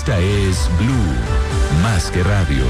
Esta es Blue, más que radio.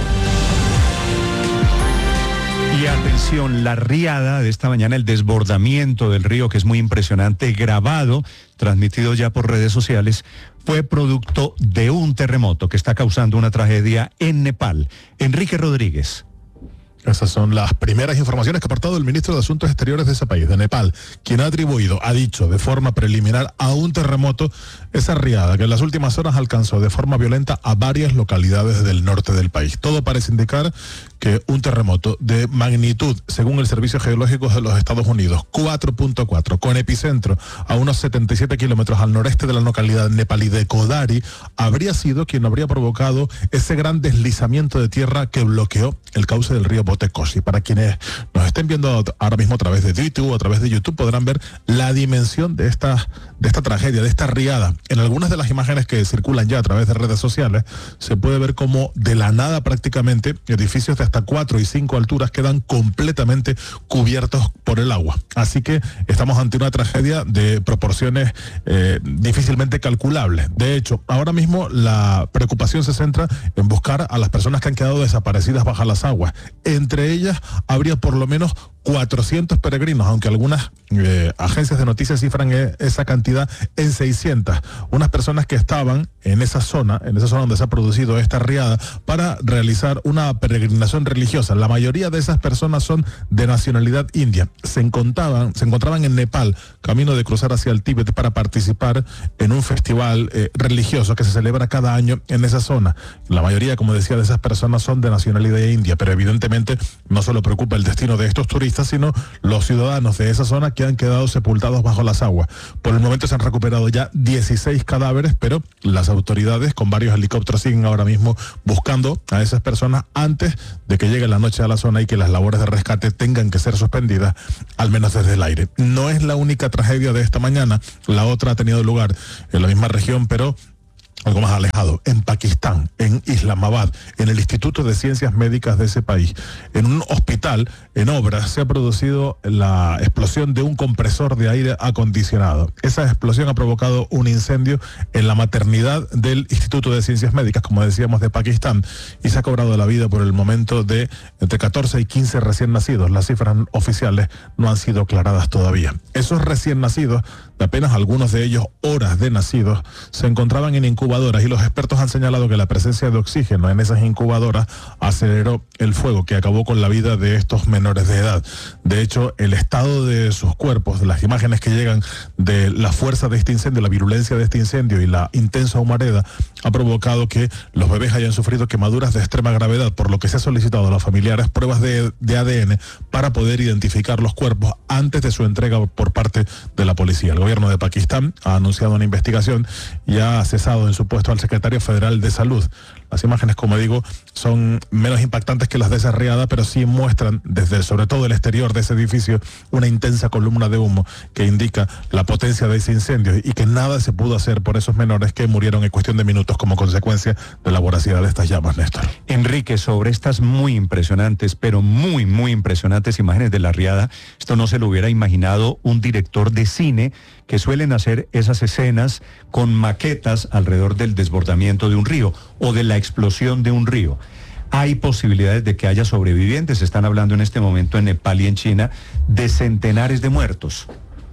Y atención, la riada de esta mañana, el desbordamiento del río, que es muy impresionante, grabado, transmitido ya por redes sociales, fue producto de un terremoto que está causando una tragedia en Nepal. Enrique Rodríguez. Esas son las primeras informaciones que ha aportado el ministro de Asuntos Exteriores de ese país, de Nepal, quien ha dicho de forma preliminar a un terremoto esa riada que en las últimas horas alcanzó de forma violenta a varias localidades del norte del país. Todo parece indicar que un terremoto de magnitud, según el Servicio Geológico de los Estados Unidos, 4.4, con epicentro a unos 77 kilómetros al noreste de la localidad nepalí de Kodari, habría sido quien habría provocado ese gran deslizamiento de tierra que bloqueó el cauce del río Botekoshi. Para quienes nos estén viendo ahora mismo a través de YouTube o a través de YouTube, podrán ver la dimensión de esta tragedia, de esta riada. En algunas de las imágenes que circulan ya a través de redes sociales, se puede ver cómo de la nada prácticamente edificios de hasta 4 y 5 alturas quedan completamente cubiertos por el agua. Así que estamos ante una tragedia de proporciones difícilmente calculables. De hecho, ahora mismo la preocupación se centra en buscar a las personas que han quedado desaparecidas bajo las aguas. Entre ellas habría por lo menos 400 peregrinos, aunque algunas agencias de noticias cifran esa cantidad en 600. Unas personas que estaban en esa zona donde se ha producido esta riada, para realizar una peregrinación religiosa. La mayoría de esas personas son de nacionalidad india. Se encontraban en Nepal, camino de cruzar hacia el Tíbet para participar en un festival religioso que se celebra cada año en esa zona. La mayoría, como decía, de esas personas son de nacionalidad india, pero evidentemente no solo preocupa el destino de estos turistas, sino los ciudadanos de esa zona que han quedado sepultados bajo las aguas. Por el momento se han recuperado ya 16 cadáveres, pero las autoridades con varios helicópteros siguen ahora mismo buscando a esas personas antes de que llegue la noche a la zona y que las labores de rescate tengan que ser suspendidas, al menos desde el aire. No es la única tragedia de esta mañana, la otra ha tenido lugar en la misma región, pero algo más alejado, en Pakistán, en Islamabad, en el Instituto de Ciencias Médicas de ese país. En un hospital en obras se ha producido la explosión de un compresor de aire acondicionado. Esa explosión ha provocado un incendio en la maternidad del Instituto de Ciencias Médicas, como decíamos, de Pakistán, y se ha cobrado la vida por el momento de entre 14 y 15 recién nacidos. Las cifras oficiales no han sido aclaradas todavía. Esos recién nacidos, de apenas algunos de ellos horas de nacidos, se encontraban en incubadoras, y los expertos han señalado que la presencia de oxígeno en esas incubadoras aceleró el fuego que acabó con la vida de estos menores de edad. De hecho, el estado de sus cuerpos, las imágenes que llegan de la fuerza de este incendio, la virulencia de este incendio y la intensa humareda, ha provocado que los bebés hayan sufrido quemaduras de extrema gravedad, por lo que se ha solicitado a los familiares pruebas de ADN para poder identificar los cuerpos antes de su entrega por parte de la policía. El gobierno de Pakistán ha anunciado una investigación y ha cesado en su puesto al secretario federal de Salud. Las imágenes, como digo, son menos impactantes que las de esa riada, pero sí muestran desde sobre todo el exterior de ese edificio una intensa columna de humo que indica la potencia de ese incendio, y que nada se pudo hacer por esos menores que murieron en cuestión de minutos como consecuencia de la voracidad de estas llamas, Néstor. Enrique, sobre estas muy impresionantes, pero muy, muy impresionantes imágenes de la riada, esto no se lo hubiera imaginado un director de cine, que suelen hacer esas escenas con maquetas alrededor del desbordamiento de un río o de la explosión de un río. Hay posibilidades de que haya sobrevivientes. Se están hablando en este momento en Nepal y en China de centenares de muertos.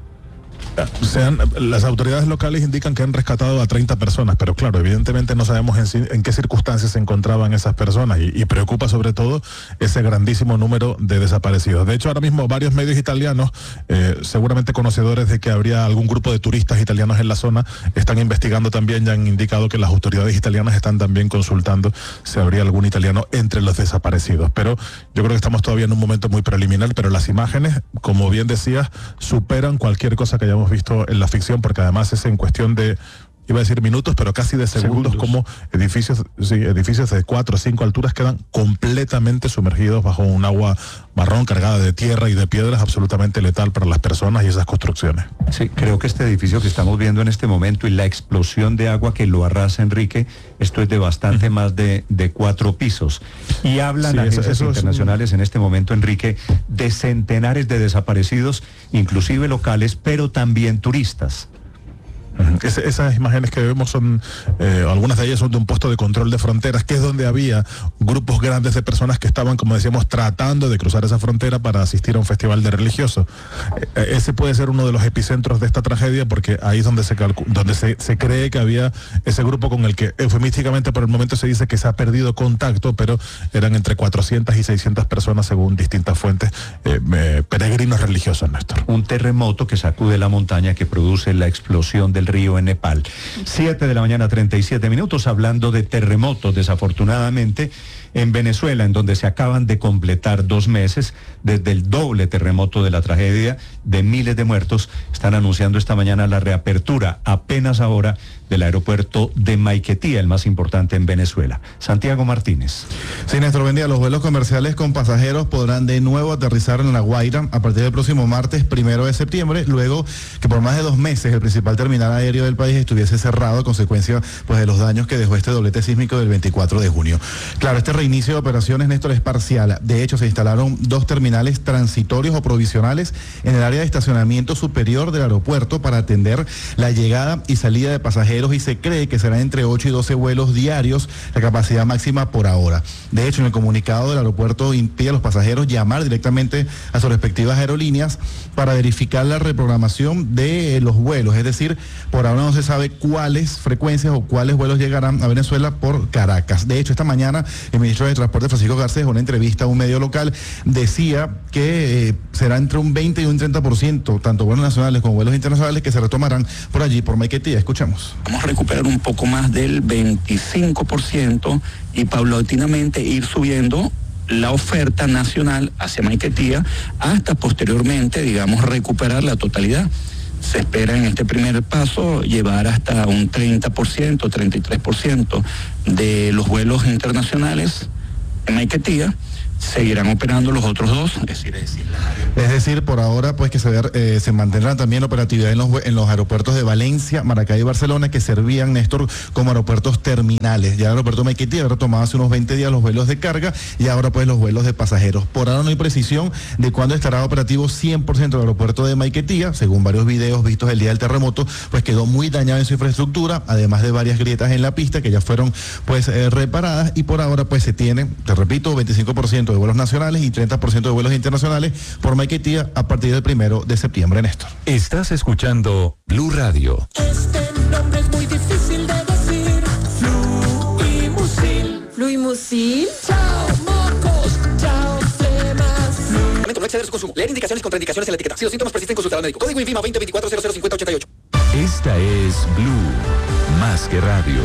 Las autoridades locales indican que han rescatado a 30 personas, pero claro, evidentemente no sabemos en qué circunstancias se encontraban esas personas, y preocupa sobre todo ese grandísimo número de desaparecidos. De hecho, ahora mismo varios medios italianos, seguramente conocedores de que habría algún grupo de turistas italianos en la zona, están investigando también y han indicado que las autoridades italianas están también consultando si habría algún italiano entre los desaparecidos. Pero yo creo que estamos todavía en un momento muy preliminar, pero las imágenes, como bien decías, superan cualquier cosa que hayamos visto en la ficción, porque además es en cuestión de, iba a decir minutos, pero casi de segundos, como edificios de 4 o 5 alturas quedan completamente sumergidos bajo un agua marrón cargada de tierra y de piedras, absolutamente letal para las personas y esas construcciones. Sí, creo que este edificio que estamos viendo en este momento y la explosión de agua que lo arrasa, Enrique, esto es de bastante más de 4 pisos. Y hablan agencias internacionales en este momento, Enrique, de centenares de desaparecidos, inclusive locales, pero también turistas. Esas imágenes que vemos son, algunas de ellas son de un puesto de control de fronteras, que es donde había grupos grandes de personas que estaban, como decíamos, tratando de cruzar esa frontera para asistir a un festival de religiosos. Ese puede ser uno de los epicentros de esta tragedia, porque ahí es donde se cree que había ese grupo con el que eufemísticamente por el momento se dice que se ha perdido contacto, pero eran entre 400 y 600 personas según distintas fuentes, peregrinos religiosos, Néstor. Un terremoto que sacude la montaña que produce la explosión del río en Nepal. 7:37 a.m, hablando de terremotos, desafortunadamente, en Venezuela, en donde se acaban de completar 2 meses desde el doble terremoto de la tragedia de miles de muertos, están anunciando esta mañana la reapertura, apenas ahora, del aeropuerto de Maiquetía, el más importante en Venezuela. Santiago Martínez. Sí, Néstor, buen día. Los vuelos comerciales con pasajeros podrán de nuevo aterrizar en La Guaira a partir del próximo martes 1 de septiembre, luego que por más de 2 meses el principal terminal aéreo del país estuviese cerrado a consecuencia de los daños que dejó este doblete sísmico del 24 de junio. Claro, este reinicio de operaciones, Néstor, es parcial. De hecho, se instalaron 2 terminales transitorios o provisionales en el área de estacionamiento superior del aeropuerto para atender la llegada y salida de pasajeros, y se cree que serán entre 8 y 12 vuelos diarios, la capacidad máxima por ahora. De hecho, en el comunicado del aeropuerto impide a los pasajeros llamar directamente a sus respectivas aerolíneas para verificar la reprogramación de los vuelos. Es decir, por ahora no se sabe cuáles frecuencias o cuáles vuelos llegarán a Venezuela por Caracas. De hecho, esta mañana el ministro de Transporte, Francisco Garcés, en una entrevista a un medio local, decía que será entre un 20 y un 30%, tanto vuelos nacionales como vuelos internacionales, que se retomarán por allí, por Maiquetía. Escuchamos. Vamos a recuperar un poco más del 25% y paulatinamente ir subiendo la oferta nacional hacia Maiquetía hasta posteriormente, digamos, recuperar la totalidad. Se espera en este primer paso llevar hasta un 30%, 33% de los vuelos internacionales en Maiquetía. Seguirán operando los otros 2, es decir, por ahora pues que se mantendrá también la operatividad en los aeropuertos de Valencia, Maracay y Barcelona, que servían, Néstor, como aeropuertos terminales. Ya el aeropuerto de Maiquetía había retomado hace unos 20 días los vuelos de carga y ahora pues los vuelos de pasajeros. Por ahora no hay precisión de cuándo estará operativo 100% el aeropuerto de Maiquetía. Según varios videos vistos el día del terremoto, pues quedó muy dañado en su infraestructura, además de varias grietas en la pista que ya fueron pues reparadas, y por ahora pues se tiene, te repito, 25% de vuelos nacionales y 30% de vuelos internacionales por Maiquetía a partir del 1 de septiembre, Néstor. Estás escuchando Blue Radio. Este nombre es muy difícil de decir. Fluimucil. ¿Fluimucil? Chao, mocos. Chao, flemas. No exceder su consumo. Leer indicaciones y contraindicaciones en la etiqueta. Si los síntomas persisten, consultar al médico. Código INVIMA 2024-005088. Esta es Blue, más que radio.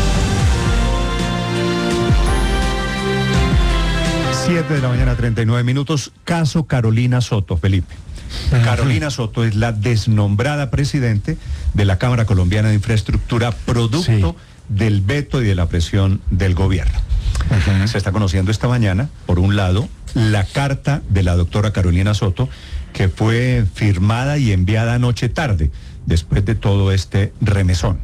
7:39 a.m. Caso Carolina Soto, Felipe. Carolina Soto es la desnombrada presidente de la Cámara Colombiana de Infraestructura, producto del veto y de la presión del gobierno. Se está conociendo esta mañana, por un lado, la carta de la doctora Carolina Soto, que fue firmada y enviada anoche tarde, después de todo este remesón.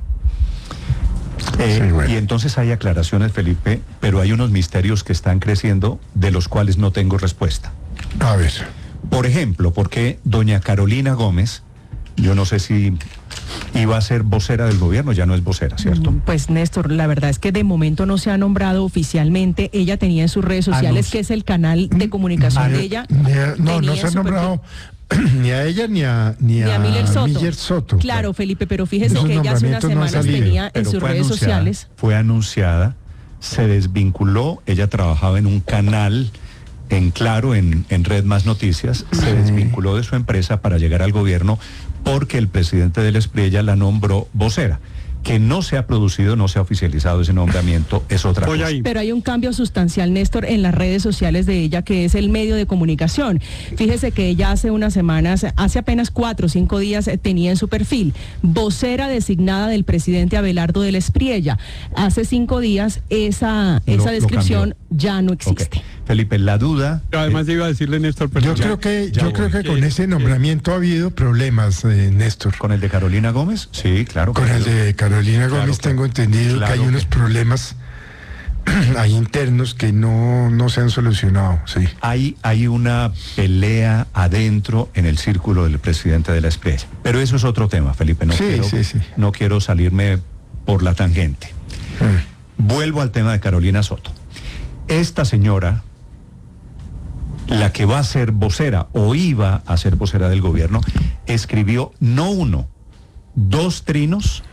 Y entonces hay aclaraciones, Felipe, pero hay unos misterios que están creciendo de los cuales no tengo respuesta. A ver. Por ejemplo, ¿por qué doña Carolina Gómez, yo no sé si iba a ser vocera del gobierno, ya no es vocera, ¿cierto? Pues Néstor, la verdad es que de momento no se ha nombrado oficialmente. Ella tenía en sus redes sociales, que es el canal de comunicación de ella. No se ha nombrado ni a ella ni a Miller Soto. Claro, Felipe, pero fíjese que ella hace unas semanas tenía en sus redes sociales. Fue anunciada, se desvinculó, ella trabajaba en un canal en Claro, en Red Más Noticias, se desvinculó de su empresa para llegar al gobierno porque el presidente del Espriella la nombró vocera. Que no se ha producido, no se ha oficializado ese nombramiento, es otra cosa. Pero hay un cambio sustancial, Néstor, en las redes sociales de ella, que es el medio de comunicación. Fíjese que ella hace unas semanas, hace apenas 4 o 5 días, tenía en su perfil vocera designada del presidente Abelardo del Espriella. Hace 5 días esa descripción ya no existe. Okay. Felipe, la duda... Pero además iba a decirle, Néstor... Yo creo que con ese nombramiento ha habido problemas, Néstor. ¿Con el de Carolina Gómez? Sí, claro. Con el de Carolina Gómez tengo entendido que hay unos problemas hay internos que no se han solucionado, sí. Hay una pelea adentro en el círculo del presidente de la Espriella. Pero eso es otro tema, Felipe. No quiero salirme por la tangente. Vuelvo al tema de Carolina Soto. Esta señora, la que va a ser vocera o iba a ser vocera del gobierno, escribió no 1, 2 trinos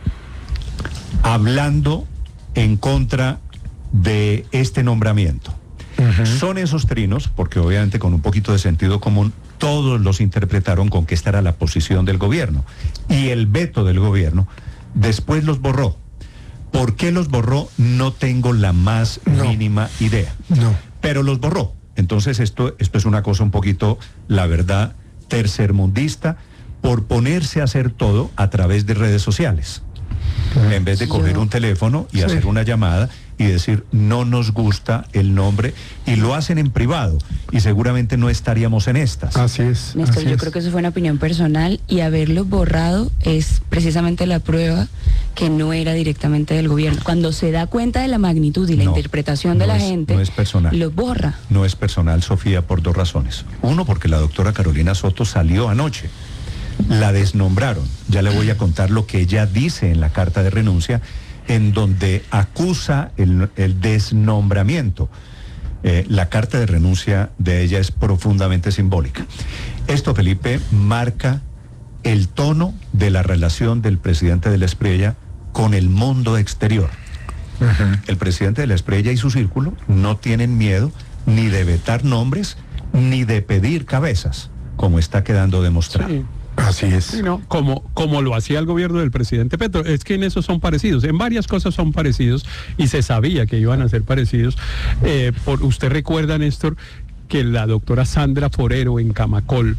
hablando en contra de este nombramiento. Son esos trinos, porque obviamente con un poquito de sentido común, todos los interpretaron con que esta era la posición del gobierno. Y el veto del gobierno después los borró. ¿Por qué los borró? No tengo la más mínima idea. Pero los borró. Entonces esto es una cosa un poquito, la verdad, tercermundista, por ponerse a hacer todo a través de redes sociales. En vez de coger un teléfono y hacer una llamada y decir, no nos gusta el nombre, y lo hacen en privado, y seguramente no estaríamos en estas. Así es. Néstor, yo creo que eso fue una opinión personal, y haberlo borrado es precisamente la prueba que no era directamente del gobierno. Cuando se da cuenta de la magnitud y la interpretación de la gente, no es personal. Lo borra. No es personal, Sofía, por 2 razones. Uno, porque la doctora Carolina Soto salió anoche. La desnombraron. Ya le voy a contar lo que ella dice en la carta de renuncia, en donde acusa el desnombramiento. La carta de renuncia de ella es profundamente simbólica. Esto, Felipe, marca el tono de la relación del presidente de la Espriella con el mundo exterior. El presidente de la Espriella y su círculo no tienen miedo ni de vetar nombres ni de pedir cabezas, como está quedando demostrado. Sí. Así es. Sí, ¿no? Como lo hacía el gobierno del presidente Petro. Es que en eso son parecidos, en varias cosas son parecidos, y se sabía que iban a ser parecidos. Usted recuerda, Néstor, que la doctora Sandra Forero en Camacol,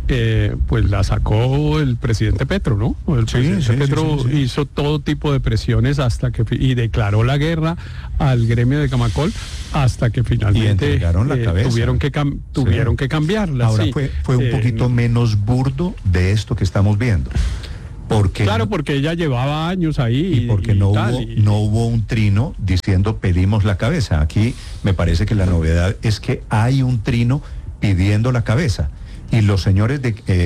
pues la sacó el presidente Petro, ¿no? El presidente Petro hizo todo tipo de presiones y declaró la guerra al gremio de Camacol hasta que finalmente y entregaron la cabeza. tuvieron que cambiarla. Ahora fue un poquito menos burdo de esto que estamos viendo. Porque ella llevaba años ahí. Y porque no hubo un trino diciendo pedimos la cabeza. Aquí me parece que la novedad es que hay un trino pidiendo la cabeza. Y los señores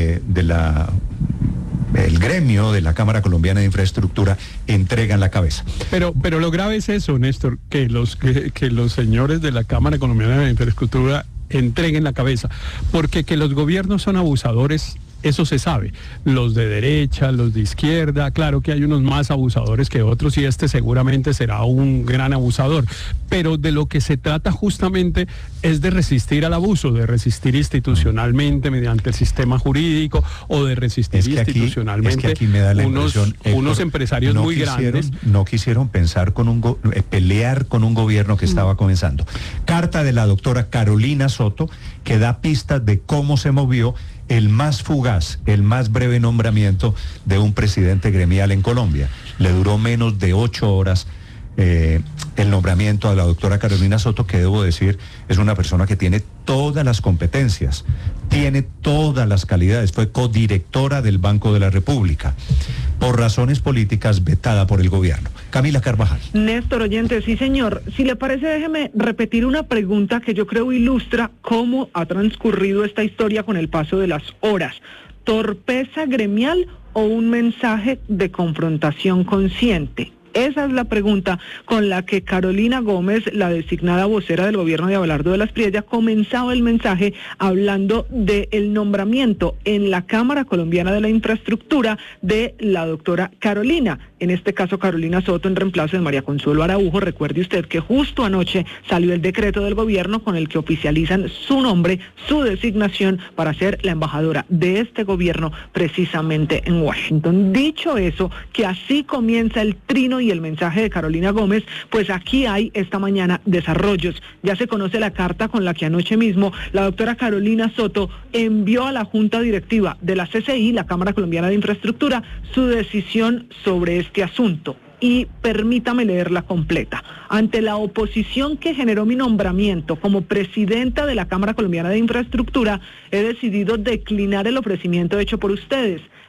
el gremio de la Cámara Colombiana de Infraestructura entregan la cabeza. Pero lo grave es eso, Néstor, que los señores de la Cámara Colombiana de Infraestructura entreguen la cabeza, porque que los gobiernos son abusadores, eso se sabe. Los de derecha, los de izquierda, claro que hay unos más abusadores que otros, y este seguramente será un gran abusador, pero de lo que se trata justamente es de resistir al abuso, de resistir institucionalmente mediante el sistema jurídico, o de resistir institucionalmente aquí me da la impresión, unos empresarios muy grandes. No quisieron pensar pelear con un gobierno que estaba comenzando. Carta de la doctora Carolina Soto, que da pistas de cómo se movió el más fugaz, el más breve nombramiento de un presidente gremial en Colombia. Le duró menos de 8 horas el nombramiento a la doctora Carolina Soto, que debo decir es una persona que tiene todas las competencias, tiene todas las calidades, fue codirectora del Banco de la República, por razones políticas vetada por el gobierno. Camila Carvajal. Néstor, oyente, sí señor, si le parece déjeme repetir una pregunta que yo creo ilustra cómo ha transcurrido esta historia con el paso de las horas. ¿Torpeza gremial o un mensaje de confrontación consciente? Esa es la pregunta con la que Carolina Gómez, la designada vocera del gobierno de Abelardo de la Espriella, comenzaba el mensaje hablando del nombramiento en la Cámara Colombiana de la Infraestructura de la doctora Carolina. En este caso, Carolina Soto, en reemplazo de María Consuelo Araujo. Recuerde usted que justo anoche salió el decreto del gobierno con el que oficializan su nombre, su designación para ser la embajadora de este gobierno precisamente en Washington. Dicho eso, que así comienza el trino y el mensaje de Carolina Gómez, pues aquí hay esta mañana desarrollos. Ya se conoce la carta con la que anoche mismo la doctora Carolina Soto envió a la Junta Directiva de la CCI, la Cámara Colombiana de Infraestructura, su decisión sobre este asunto. Y permítame leerla completa. Ante la oposición que generó mi nombramiento como presidenta de la Cámara Colombiana de Infraestructura, he decidido declinar el ofrecimiento hecho por ustedes.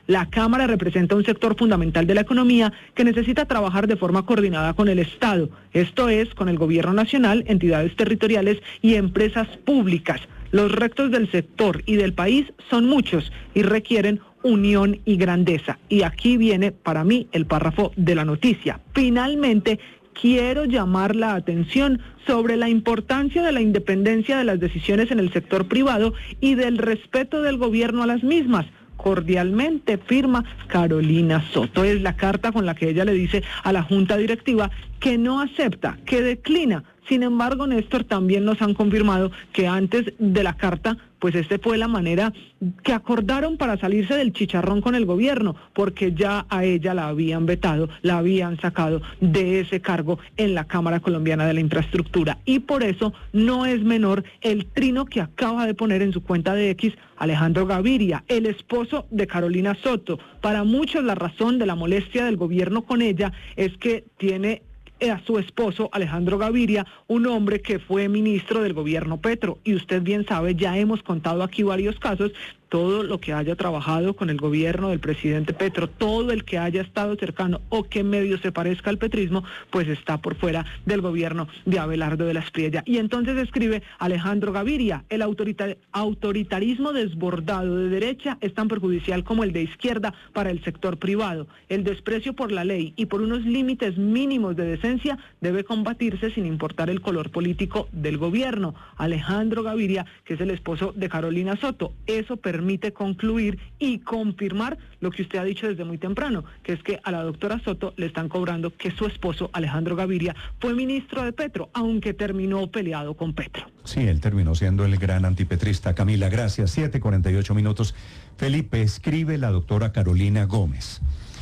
La Cámara representa un sector fundamental de la economía que necesita trabajar de forma coordinada con el Estado, esto es, con el gobierno nacional, entidades territoriales y empresas públicas. Los retos del sector y del país son muchos y requieren unión y grandeza. Y aquí viene para mí el párrafo de la noticia. Finalmente, quiero llamar la atención sobre la importancia de la independencia de las decisiones en el sector privado y del respeto del gobierno a las mismas. Cordialmente firma Carolina Soto. Es la carta con la que ella le dice a la Junta Directiva que no acepta, que declina. Sin embargo, Néstor, también nos han confirmado que antes de la carta, pues fue la manera que acordaron para salirse del chicharrón con el gobierno, porque ya a ella la habían vetado, la habían sacado de ese cargo en la Cámara Colombiana de la Infraestructura. Y por eso no es menor el trino que acaba de poner en su cuenta de X Alejandro Gaviria, el esposo de Carolina Soto. Para muchos la razón de la molestia del gobierno con ella es que tiene a su esposo Alejandro Gaviria, un hombre que fue ministro del gobierno Petro, y usted bien sabe, ya hemos contado aquí varios casos, todo lo que haya trabajado con el gobierno del presidente Petro, todo el que haya estado cercano o que medio se parezca al petrismo, pues está por fuera del gobierno de Abelardo de la Espriella. Y entonces escribe Alejandro Gaviria, el autoritarismo desbordado de derecha es tan perjudicial como el de izquierda para el sector privado. El desprecio por la ley y por unos límites mínimos de decencia debe combatirse sin importar el color político del gobierno. Alejandro Gaviria, que es el esposo de Carolina Soto, eso permite concluir y confirmar lo que usted ha dicho desde muy temprano, que es que a la doctora Soto le están cobrando que su esposo Alejandro Gaviria fue ministro de Petro, aunque terminó peleado con Petro. Sí, él terminó siendo el gran antipetrista. Camila, gracias. 7:48. Felipe, escribe la doctora Carolina Gómez,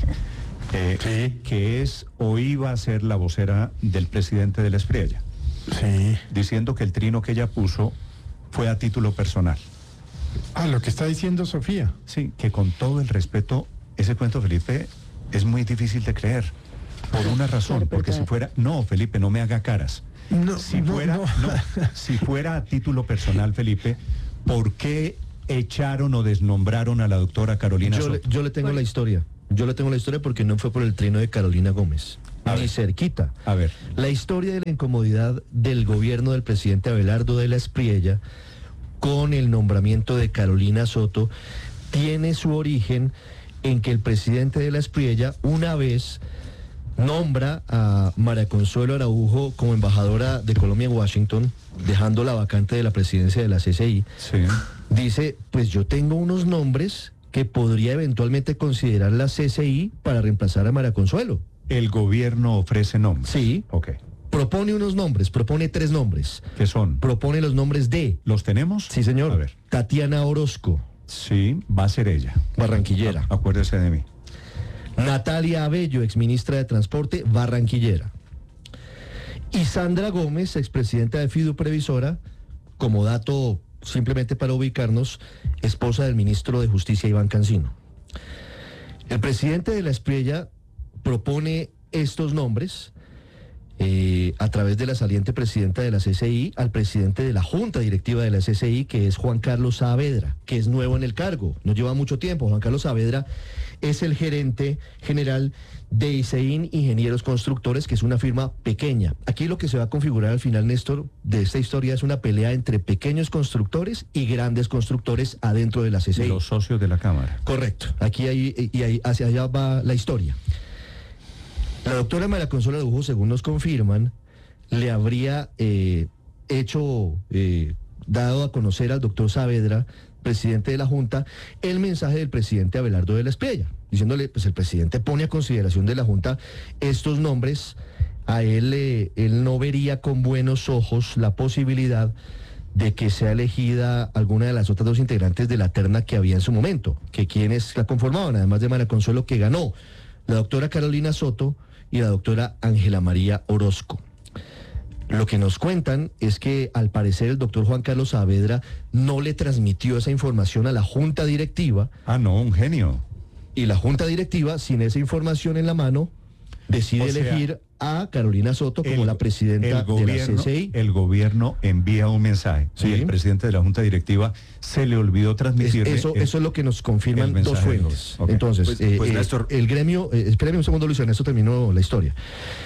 que es o iba a ser la vocera del presidente de la Espriella, diciendo que el trino que ella puso fue a título personal. Lo que está diciendo Sofía. Sí, que con todo el respeto, ese cuento, Felipe, es muy difícil de creer. Por una razón, porque si fuera... No, Felipe, no me haga caras. Si fuera a título personal, Felipe, ¿por qué echaron o desnombraron a la doctora Carolina Soto? Yo le tengo la historia. Yo le tengo la historia porque no fue por el trino de Carolina Gómez. Ni cerquita. A ver. La historia de la incomodidad del gobierno del presidente Abelardo de la Espriella con el nombramiento de Carolina Soto tiene su origen en que el presidente de la Espriella una vez nombra a María Consuelo Araujo como embajadora de Colombia en Washington, dejando la vacante de la presidencia de la CCI. Sí. Dice, pues yo tengo unos nombres que podría eventualmente considerar la CCI para reemplazar a María Consuelo. El gobierno ofrece nombres. Sí. Ok. Propone unos nombres, propone 3 nombres. ¿Qué son? Propone los nombres de... ¿Los tenemos? Sí, señor. A ver. Tatiana Orozco. Sí, va a ser ella. Barranquillera. Acuérdese de mí. Natalia Abello, exministra de Transporte, barranquillera. Y Sandra Gómez, expresidenta de Fiduprevisora, como dato simplemente para ubicarnos, esposa del ministro de Justicia Iván Cancino. El presidente de la Espriella propone estos nombres a través de la saliente presidenta de la CCI al presidente de la Junta Directiva de la CCI, que es Juan Carlos Saavedra, que es nuevo en el cargo, no lleva mucho tiempo. Juan Carlos Saavedra es el gerente general de ICEIN Ingenieros Constructores, que es una firma pequeña. Aquí lo que se va a configurar al final, Néstor, de esta historia es una pelea entre pequeños constructores y grandes constructores adentro de la CCI. Los socios de la Cámara. Correcto. Aquí hacia allá va la historia. La doctora María Consuelo Araujo, según nos confirman, le habría dado a conocer al doctor Saavedra, presidente de la Junta, el mensaje del presidente Abelardo de la Espriella, diciéndole, pues el presidente pone a consideración de la Junta estos nombres, a él no vería con buenos ojos la posibilidad de que sea elegida alguna de las otras 2 integrantes de la terna que había en su momento, que quienes la conformaban, además de María Consuelo, que ganó, la doctora Carolina Soto y la doctora Ángela María Orozco. Lo que nos cuentan es que al parecer el doctor Juan Carlos Saavedra no le transmitió esa información a la Junta Directiva. Ah, no, un genio. Y la Junta Directiva, sin esa información en la mano, decide elegir a Carolina Soto como la presidenta de la CCI. El gobierno envía un mensaje. Sí. Y el presidente de la Junta Directiva se le olvidó transmitirle. Eso es lo que nos confirman dos fuentes. Okay. Entonces, Néstor, el gremio, espérame un segundo, Luis Ernesto, terminó la historia.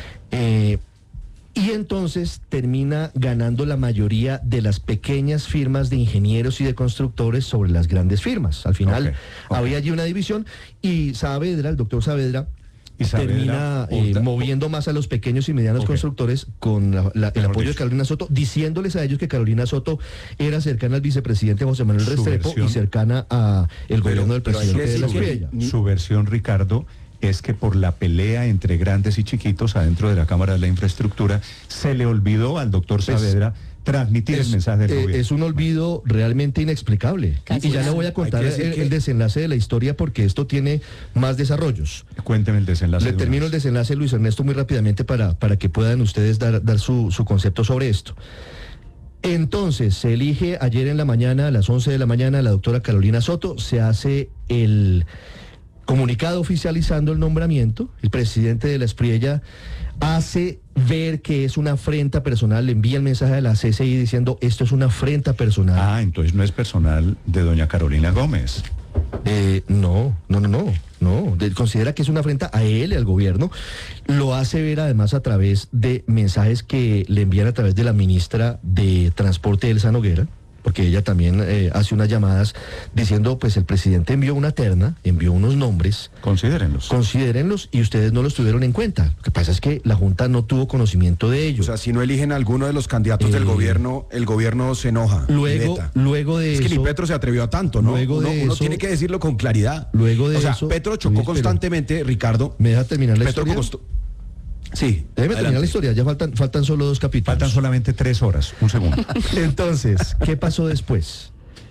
Y entonces termina ganando la mayoría de las pequeñas firmas de ingenieros y de constructores sobre las grandes firmas. Al final había allí una división y Saavedra, el doctor Saavedra, termina moviendo más a los pequeños y medianos constructores con el apoyo de Carolina Soto, diciéndoles a ellos que Carolina Soto era cercana al vicepresidente José Manuel Restrepo y cercana a el gobierno del presidente de la Espriella. Su versión, Ricardo, es que por la pelea entre grandes y chiquitos adentro de la Cámara de la Infraestructura se le olvidó al doctor Saavedra transmitir el mensaje del gobierno. Es un olvido realmente inexplicable. Y ya le voy a contar el desenlace de la historia porque esto tiene más desarrollos. Cuénteme el desenlace. Le termino el desenlace, Luis Ernesto, muy rápidamente para que puedan ustedes dar su concepto sobre esto. Entonces, se elige ayer en la mañana, a las 11 de la mañana, la doctora Carolina Soto, se hace el comunicado oficializando el nombramiento. El presidente de la Espriella hace ver que es una afrenta personal, le envía el mensaje a la CCI diciendo esto es una afrenta personal. Ah, entonces no es personal de doña Carolina Gómez. No. Considera que es una afrenta a él y al gobierno. Lo hace ver además a través de mensajes que le envían a través de la ministra de Transporte, Elsa Noguera, porque ella también hace unas llamadas diciendo, pues el presidente envió una terna, envió unos nombres. Considérenlos y ustedes no los tuvieron en cuenta. Lo que pasa es que la Junta no tuvo conocimiento de ello. O sea, si no eligen a alguno de los candidatos del gobierno, el gobierno se enoja. Luego de eso... Es que ni Petro se atrevió a tanto, ¿no? Uno tiene que decirlo con claridad. Luego de eso... O sea, Petro chocó constantemente, Ricardo. ¿Me deja terminar la historia? Sí. Déjeme terminar la historia, ya faltan solo 2 capítulos. Faltan solamente 3 horas, un segundo. Entonces, ¿qué pasó después?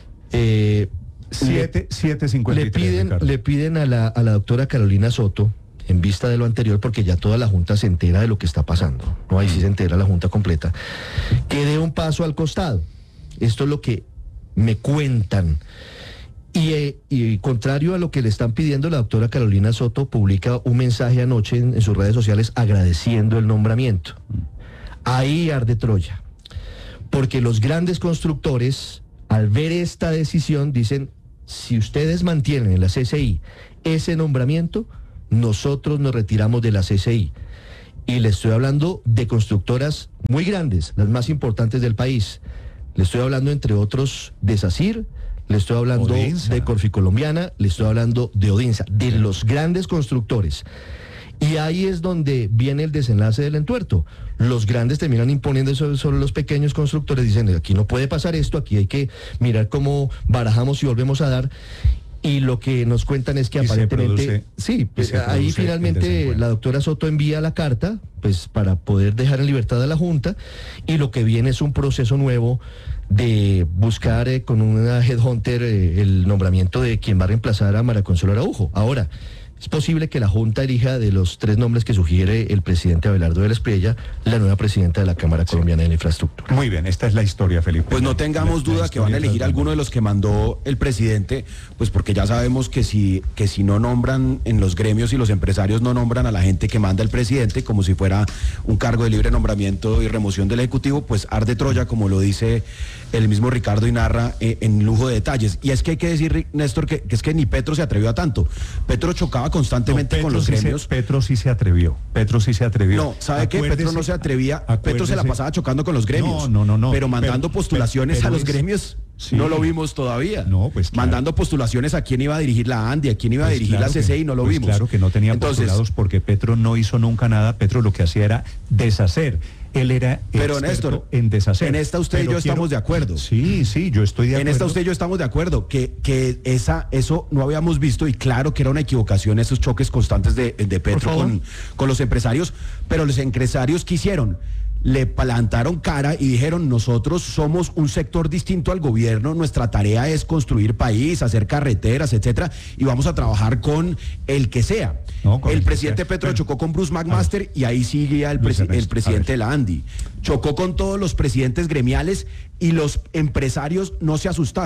7:53. Le piden a la doctora Carolina Soto, en vista de lo anterior, porque ya toda la Junta se entera de lo que está pasando, no, ahí sí se entera la Junta completa, que dé un paso al costado. Esto es lo que me cuentan. Y contrario a lo que le están pidiendo, la doctora Carolina Soto publica un mensaje anoche en sus redes sociales agradeciendo el nombramiento. Ahí arde Troya, porque los grandes constructores, al ver esta decisión, dicen, si ustedes mantienen en la CCI ese nombramiento, nosotros nos retiramos de la CCI. Y le estoy hablando de constructoras muy grandes, las más importantes del país. Le estoy hablando, entre otros, de SACIR, le estoy hablando de Corficolombiana, le estoy hablando de Odinsa, de los grandes constructores. Y ahí es donde viene el desenlace del entuerto. Los grandes terminan imponiendo sobre los pequeños constructores, dicen, aquí no puede pasar esto, aquí hay que mirar cómo barajamos y volvemos a dar. Y lo que nos cuentan es que aparentemente, ahí finalmente la doctora Soto envía la carta, pues para poder dejar en libertad a la Junta, y lo que viene es un proceso nuevo de buscar con una headhunter el nombramiento de quien va a reemplazar a María Consuelo Araujo. Ahora, es posible que la Junta elija de los 3 nombres que sugiere el presidente Abelardo de la Espriella, la nueva presidenta de la Cámara Colombiana de la Infraestructura. Muy bien, esta es la historia, Felipe. Pues no tengamos duda que van a elegir alguno de los que mandó el presidente, pues porque ya sabemos que si no nombran en los gremios y los empresarios no nombran a la gente que manda el presidente, como si fuera un cargo de libre nombramiento y remoción del Ejecutivo, pues arde Troya, como lo dice el mismo Ricardo y narra en lujo de detalles. Y es que hay que decir, Néstor, que es que ni Petro se atrevió a tanto. Petro chocaba constantemente con los gremios. Petro sí se atrevió. No, ¿sabe qué? Petro no se atrevía. Petro se la pasaba chocando con los gremios. No. Pero mandando postulaciones a los gremios, no lo vimos todavía. No, pues claro. Mandando postulaciones a quién iba a dirigir la ANDI, a quién iba a dirigir la CCI, no lo vimos. Claro que no tenían postulados porque Petro no hizo nunca nada. Petro lo que hacía era deshacer. Él era pero Néstor, en deshacer. En esta usted y yo estamos de acuerdo. Sí, yo estoy de acuerdo. En esta usted y yo estamos de acuerdo que eso no habíamos visto, y claro que era una equivocación esos choques constantes de Petro con los empresarios, pero los empresarios quisieron. Le plantaron cara y dijeron, nosotros somos un sector distinto al gobierno, nuestra tarea es construir país, hacer carreteras, etcétera, y vamos a trabajar con el que sea. El presidente Petro chocó con Bruce McMaster y ahí sigue el presidente de la ANDI. Chocó con todos los presidentes gremiales y los empresarios no se asustaron.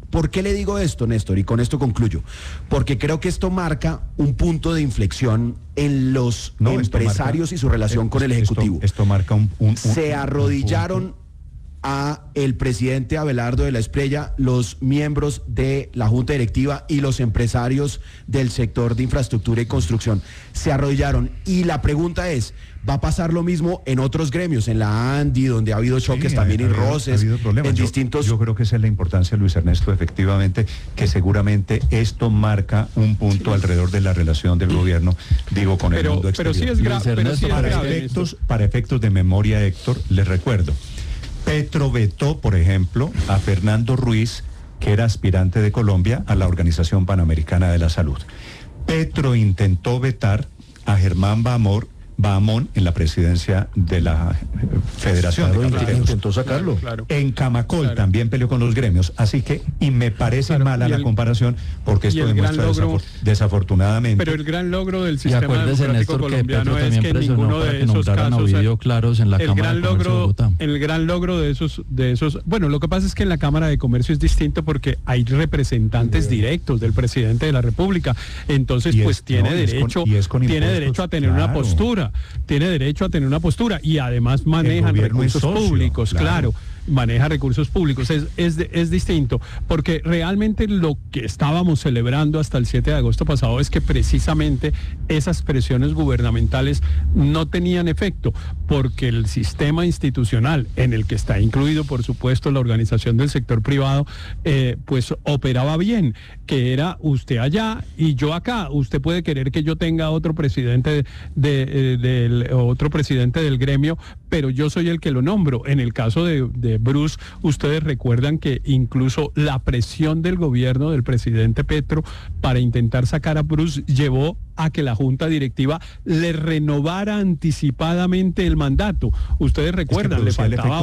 ¿Por qué le digo esto, Néstor? Y con esto concluyo. Porque creo que esto marca un punto de inflexión en los empresarios y su relación con el Ejecutivo. Esto marca se arrodillaron a el presidente Abelardo de la Espriella, los miembros de la Junta Directiva y los empresarios del sector de infraestructura y construcción. Se arrodillaron. Y la pregunta es, ¿va a pasar lo mismo en otros gremios, en la ANDI, donde ha habido choques también y roces, en distintos... Yo creo que esa es la importancia, Luis Ernesto, efectivamente, que seguramente esto marca un punto alrededor de la relación del gobierno, digo, con el mundo exterior. Pero sí es grave. Para efectos de memoria, Héctor, les recuerdo, Petro vetó, por ejemplo, a Fernando Ruiz, que era aspirante de Colombia a la Organización Panamericana de la Salud. Petro intentó vetar a Germán Bahamón en la presidencia de la Federación de Cafeteros. Intentó sacarlo. En Camacol también peleó con los gremios, así que, y me parece mala la comparación, porque esto demuestra desafortunadamente. Pero el gran logro del sistema democrático colombiano es que ninguno de esos casos, claros en la Cámara de Comercio de Bogotá. El gran logro de esos, bueno, lo que pasa es que en la Cámara de Comercio es distinto porque hay representantes directos del presidente de la República, entonces pues tiene derecho a tener una postura. Tiene derecho a tener una postura y además manejan recursos públicos, claro. Maneja recursos públicos, es distinto, porque realmente lo que estábamos celebrando hasta el 7 de agosto pasado es que precisamente esas presiones gubernamentales no tenían efecto, porque el sistema institucional, en el que está incluido por supuesto la organización del sector privado, pues operaba bien, que era usted allá y yo acá. Usted puede querer que yo tenga otro presidente otro presidente del gremio, pero yo soy el que lo nombro. En el caso de Bruce, ustedes recuerdan que incluso la presión del gobierno del presidente Petro para intentar sacar a Bruce llevó a que la Junta Directiva le renovara anticipadamente el mandato. Ustedes recuerdan, le faltaba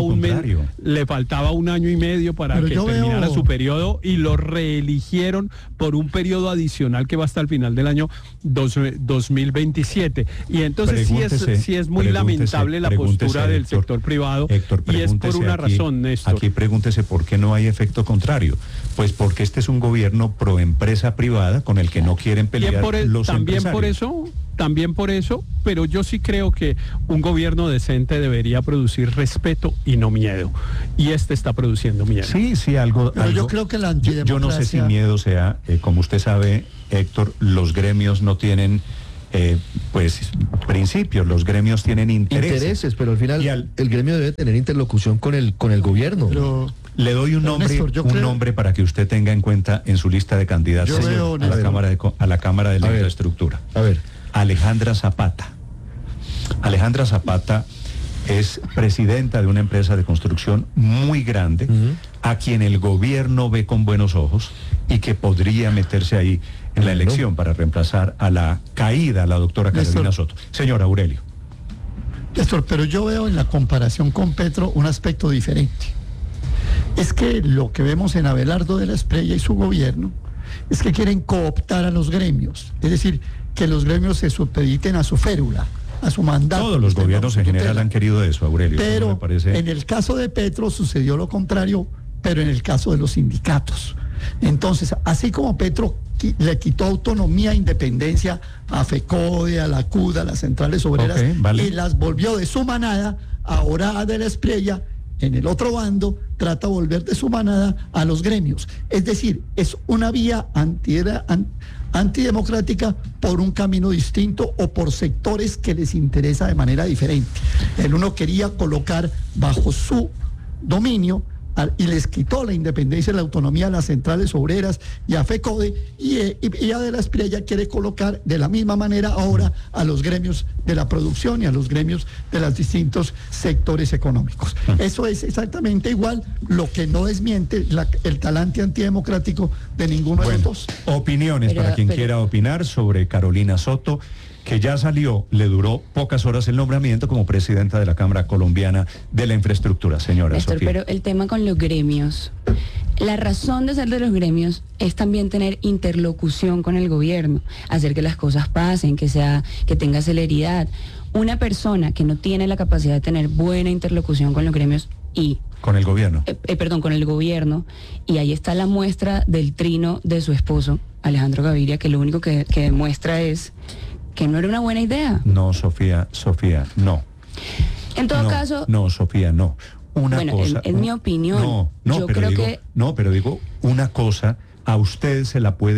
un año y medio para que terminara su periodo y lo reeligieron por un periodo adicional que va hasta el final del año 2027. Y entonces sí es muy lamentable la postura del sector privado, Héctor, y es por una razón, Néstor. Aquí pregúntese por qué no hay efecto contrario. Pues porque este es un gobierno pro empresa privada con el que no quieren pelear los empresarios. También por eso, pero yo sí creo que un gobierno decente debería producir respeto y no miedo. Y este está produciendo miedo. Sí, algo. Yo creo que la antidemocracia... Yo no sé si miedo sea, como usted sabe, Héctor, los gremios no tienen pues principios, los gremios tienen intereses, pero al final el gremio debe tener interlocución con el gobierno. Pero, le doy un nombre para que usted tenga en cuenta en su lista de candidatos a la Cámara de la Infraestructura. A ver. Alejandra Zapata. Alejandra Zapata es presidenta de una empresa de construcción muy grande, a quien el gobierno ve con buenos ojos y que podría meterse ahí en la elección para reemplazar a la doctora Carolina Soto. Señor Aurelio. Néstor, pero yo veo en la comparación con Petro un aspecto diferente. Es que lo que vemos en Abelardo de la Espriella y su gobierno es que quieren cooptar a los gremios, es decir, que los gremios se supediten a su férula, a su mandato. Todos los gobiernos en general han querido eso, Aurelio. Pero me parece... en el caso de Petro sucedió lo contrario, pero en el caso de los sindicatos. Entonces, así como Petro le quitó autonomía e independencia a FECODE, a la CUDA, a las centrales obreras, y las volvió de su manada, ahora a de la Espriella, en el otro bando, trata de volver de su manada a los gremios. Es decir, es una vía antidemocrática por un camino distinto o por sectores que les interesa de manera diferente. El uno quería colocar bajo su dominio y les quitó la independencia y la autonomía a las centrales obreras y a FECODE, y a de la Espriella quiere colocar de la misma manera ahora a los gremios de la producción y a los gremios de los distintos sectores económicos. Eso es exactamente igual, lo que no desmiente el talante antidemocrático de ninguno de los dos. Opiniones para quien quiera opinar sobre Carolina Soto, que ya salió, le duró pocas horas el nombramiento como presidenta de la Cámara Colombiana de la Infraestructura. Señora Néstor, Sofía. pero el tema con los gremios, la razón de ser de los gremios es también tener interlocución con el gobierno, hacer que las cosas pasen, que tenga celeridad. Una persona que no tiene la capacidad de tener buena interlocución con los gremios y Con el gobierno. Con el gobierno. Y ahí está la muestra del trino de su esposo, Alejandro Gaviria, que lo único que demuestra es que no era una buena idea. No, Sofía, no. En todo caso... No, Sofía, no. Una cosa... En mi opinión, pero digo, una cosa... A usted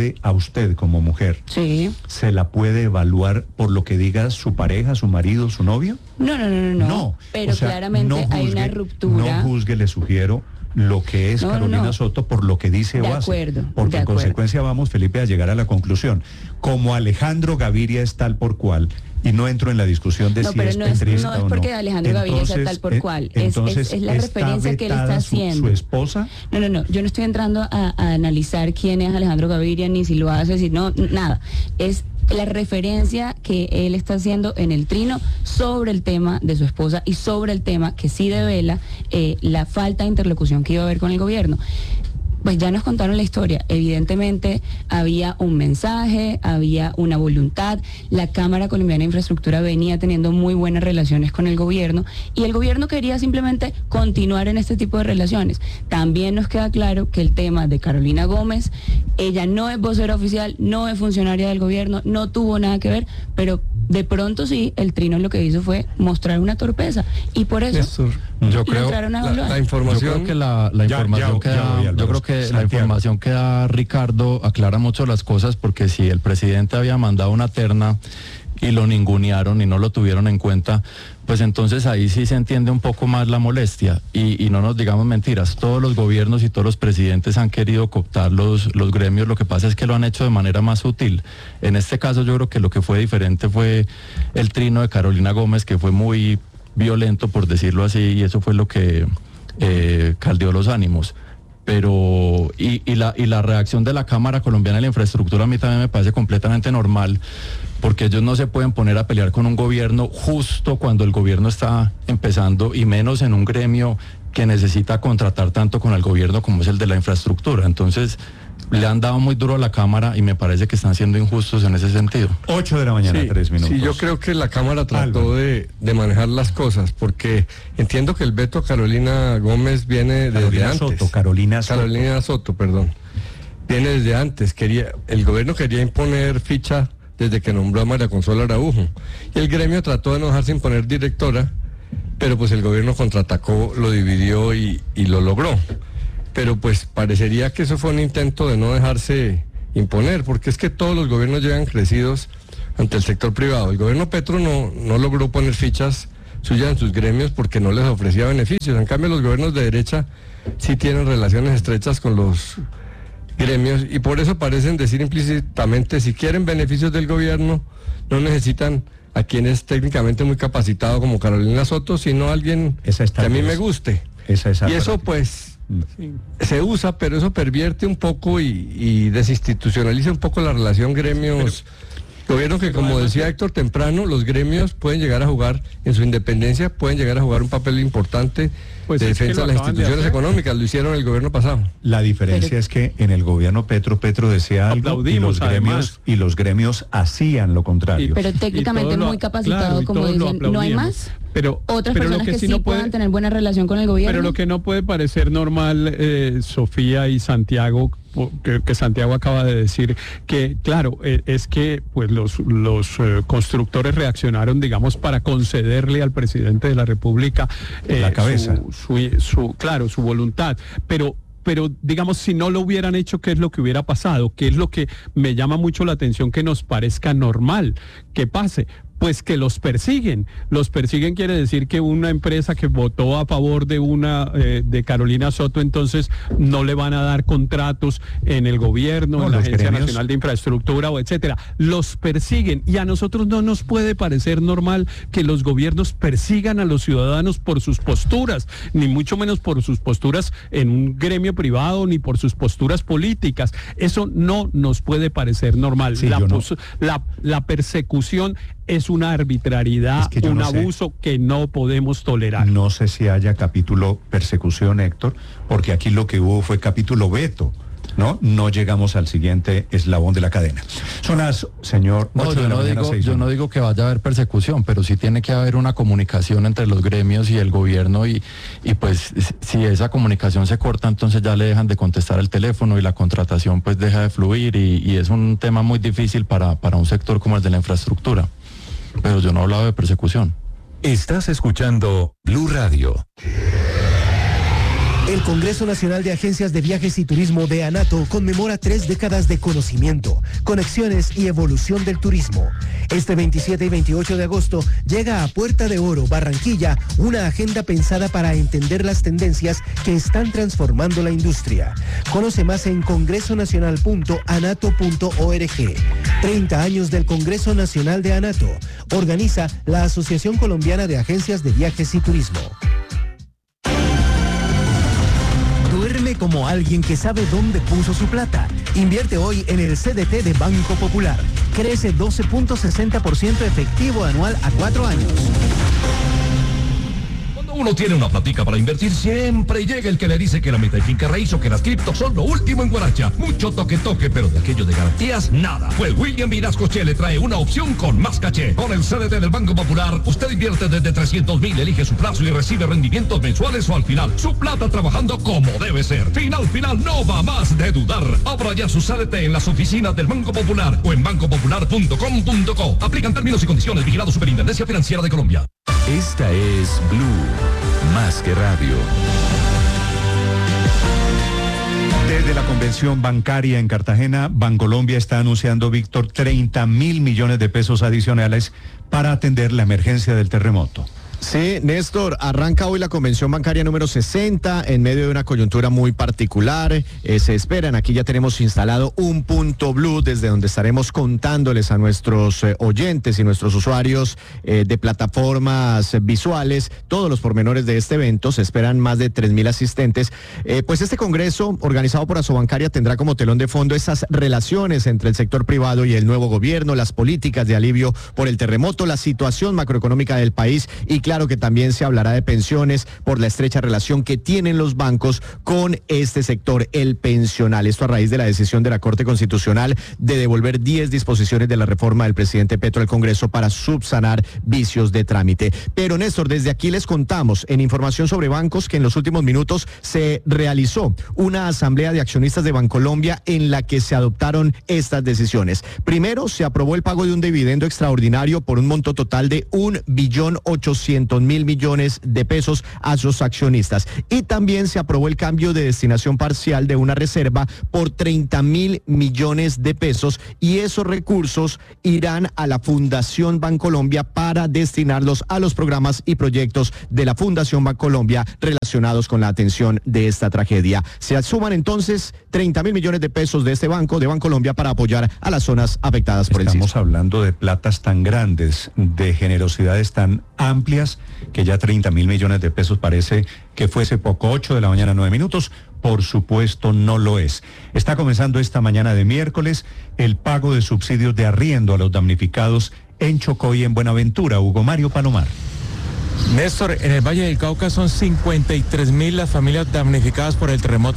como mujer, sí, se la puede evaluar por lo que diga su pareja, su marido, su novio. No. Pero claramente hay una ruptura. No juzgue, le sugiero lo que es Carolina Soto por lo que dice o hace. Porque en consecuencia vamos, Felipe, a llegar a la conclusión. Como Alejandro Gaviria es tal por cual, y no entro en la discusión de si es petrista o no. No es porque Alejandro Gaviria sea tal por cual. Es la referencia que él está haciendo. ¿Su esposa? No. Yo no estoy entrando a analizar quién es Alejandro Gaviria, ni si lo hace, si no, nada. Es la referencia que él está haciendo en el trino sobre el tema de su esposa y sobre el tema que sí devela la falta de interlocución que iba a haber con el gobierno. Pues ya nos contaron la historia. Evidentemente había un mensaje, había una voluntad. La Cámara Colombiana de Infraestructura venía teniendo muy buenas relaciones con el gobierno y el gobierno quería simplemente continuar en este tipo de relaciones. También nos queda claro que el tema de Carolina Gómez, ella no es vocera oficial, no es funcionaria del gobierno, no tuvo nada que ver, pero de pronto sí, el trino lo que hizo fue mostrar una torpeza y por eso Néstor, yo creo la información, yo creo que la información que da, yo creo que la información que da Ricardo aclara mucho las cosas, porque si el presidente había mandado una terna y lo ningunearon y no lo tuvieron en cuenta, pues entonces ahí sí se entiende un poco más la molestia y no nos digamos mentiras. Todos los gobiernos y todos los presidentes han querido cooptar los gremios, lo que pasa es que lo han hecho de manera más sutil. En este caso yo creo que lo que fue diferente fue el trino de Carolina Gómez, que fue muy violento, por decirlo así, y eso fue lo que caldeó los ánimos. Pero la reacción de la Cámara Colombiana de la Infraestructura a mí también me parece completamente normal, porque ellos no se pueden poner a pelear con un gobierno justo cuando el gobierno está empezando, y menos en un gremio que necesita contratar tanto con el gobierno como es el de la infraestructura. Entonces le han dado muy duro a la Cámara y me parece que están siendo injustos en ese sentido. 8 de la mañana, 3 minutos. Sí, yo creo que la Cámara trató de manejar las cosas, porque entiendo que el veto a Carolina Gómez viene desde antes. Carolina Soto, perdón. Viene desde antes. El gobierno quería imponer ficha desde que nombró a María Consuelo Araujo. Y el gremio trató de no dejarse imponer directora, pero pues el gobierno contraatacó, lo dividió y lo logró. Pero pues parecería que eso fue un intento de no dejarse imponer, porque es que todos los gobiernos llegan crecidos ante el sector privado. El gobierno Petro no logró poner fichas suyas en sus gremios porque no les ofrecía beneficios. En cambio, los gobiernos de derecha sí tienen relaciones estrechas con los gremios y por eso parecen decir implícitamente, si quieren beneficios del gobierno, no necesitan a quien es técnicamente muy capacitado como Carolina Soto, sino a alguien que a mí me guste. Y eso pues se usa, pero eso pervierte un poco y desinstitucionaliza un poco la relación gremios. Gobierno que, como decía Héctor temprano, los gremios pueden llegar a jugar, en su independencia, pueden llegar a jugar un papel importante de defensa de las instituciones económicas. Lo hicieron el gobierno pasado. La diferencia es que en el gobierno Petro decía algo y los gremios hacían lo contrario. Pero técnicamente muy capacitado, como dicen, ¿no hay más? Otras personas que sí puedan tener buena relación con el gobierno. Pero lo que no puede parecer normal, Sofía y Santiago, que Santiago acaba de decir, que claro, es que pues los constructores reaccionaron, digamos, para concederle al presidente de la República la cabeza, su voluntad, pero digamos, si no lo hubieran hecho, ¿qué es lo que hubiera pasado? ¿Qué es lo que me llama mucho la atención que nos parezca normal que pase? Pues que los persiguen. Los persiguen quiere decir que una empresa que votó a favor de Carolina Soto, entonces no le van a dar contratos en el gobierno, en la Agencia Nacional de Infraestructura o etcétera. Los persiguen y a nosotros no nos puede parecer normal que los gobiernos persigan a los ciudadanos por sus posturas, ni mucho menos por sus posturas en un gremio privado, ni por sus posturas políticas. Eso no nos puede parecer normal. Sí, la persecución es una arbitrariedad, un abuso que no podemos tolerar. No sé si haya capítulo persecución, Héctor, porque aquí lo que hubo fue capítulo veto. ¿no? No llegamos al siguiente eslabón de la cadena. Son las, señor, no, 8 de la mañana, 6 yo no digo que vaya a haber persecución, pero sí tiene que haber una comunicación entre los gremios y el gobierno y pues si esa comunicación se corta, entonces ya le dejan de contestar el teléfono y la contratación pues deja de fluir y es un tema muy difícil para un sector como el de la infraestructura. Pero yo no hablaba de persecución. Estás escuchando Blue Radio. El Congreso Nacional de Agencias de Viajes y Turismo de ANATO conmemora 3 décadas de conocimiento, conexiones y evolución del turismo. Este 27 y 28 de agosto llega a Puerta de Oro, Barranquilla, una agenda pensada para entender las tendencias que están transformando la industria. Conoce más en congresonacional.anato.org. 30 años del Congreso Nacional de ANATO. Organiza la Asociación Colombiana de Agencias de Viajes y Turismo. Duerme como alguien que sabe dónde puso su plata. Invierte hoy en el CDT de Banco Popular. Crece 12.60% efectivo anual a 4 años. Uno tiene una platica para invertir, siempre llega el que le dice que la meta de finca raíz o que las criptos son lo último en Guaracha. Mucho toque, pero de aquello de garantías, nada. Pues William Vinascoche le trae una opción con más caché. Con el CDT del Banco Popular, usted invierte desde 300.000, elige su plazo y recibe rendimientos mensuales o al final. Su plata trabajando como debe ser. Final, no va más de dudar. Abra ya su CDT en las oficinas del Banco Popular o en bancopopular.com.co. Aplican términos y condiciones. Vigilado Superintendencia Financiera de Colombia. Esta es Blue, más que radio. Desde la convención bancaria en Cartagena, Bancolombia está anunciando, Víctor, 30.000 millones de pesos adicionales para atender la emergencia del terremoto. Sí, Néstor, arranca hoy la convención bancaria número 60 en medio de una coyuntura muy particular. Se esperan, aquí ya tenemos instalado un punto Blue desde donde estaremos contándoles a nuestros oyentes y nuestros usuarios de plataformas visuales todos los pormenores de este evento. Se esperan más de 3.000 asistentes. Pues este congreso organizado por Asobancaria tendrá como telón de fondo esas relaciones entre el sector privado y el nuevo gobierno, las políticas de alivio por el terremoto, la situación macroeconómica del país y claro que también se hablará de pensiones por la estrecha relación que tienen los bancos con este sector, el pensional. Esto a raíz de la decisión de la Corte Constitucional de devolver 10 disposiciones de la reforma del presidente Petro al Congreso para subsanar vicios de trámite. Pero Néstor, desde aquí les contamos en información sobre bancos que en los últimos minutos se realizó una asamblea de accionistas de Bancolombia en la que se adoptaron estas decisiones. Primero, se aprobó el pago de un dividendo extraordinario por un monto total de 1.800.000 millones de pesos a sus accionistas. Y también se aprobó el cambio de destinación parcial de una reserva por 30.000 millones de pesos y esos recursos irán a la Fundación Bancolombia para destinarlos a los programas y proyectos de la Fundación Bancolombia relacionados con la atención de esta tragedia. Se suman entonces 30.000 millones de pesos de este banco, de Bancolombia, para apoyar a las zonas afectadas por el sismo. Estamos hablando de platas tan grandes, de generosidades tan amplias, que ya 30.000 millones de pesos parece que fuese poco. 8 de la mañana, 9 minutos. Por supuesto no lo es. Está comenzando esta mañana de miércoles el pago de subsidios de arriendo a los damnificados en Chocó y en Buenaventura. Hugo Mario Palomar. Néstor, en el Valle del Cauca son 53.000 las familias damnificadas por el terremoto